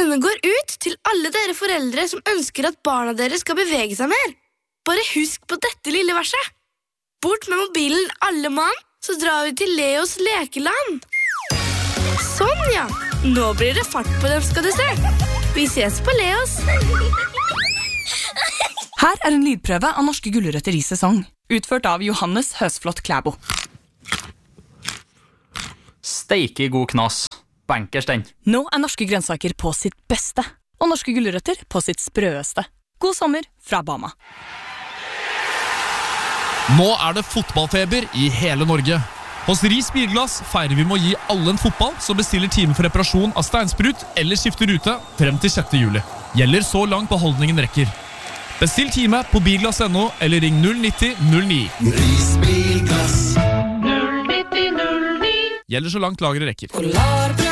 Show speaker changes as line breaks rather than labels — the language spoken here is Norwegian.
Denne går ut til alle dere foreldre som ønsker at barna deres skal bevege seg mer. Bare husk på dette lille verset. Bort med mobilen alle mann, så drar vi til Leos lekeland. Sånn ja, nå blir det fart på dem skal du se. Vi ses på Leos.
Her er en lydprøve av norske gulrøtter i sesong, utført av Johannes Høsflot Klæbo.
Steike god knas. Bankers den.
Nå er norske grønnsaker på sitt beste, og norske gulrøtter på sitt sprøeste. God sommer fra Bama.
Nå er det fotballfeber i hele Norge. Hos Ris Bilglass feirer vi med å gi alle en fotball som bestiller time for reparasjon av steinsprut eller skifter rute frem til 6. juli. Gjelder så langt beholdningen rekker. Bestill time på bilglass.no eller ring 090 09.
Ris Bilglass.
Gjelder så langt lageret rekker.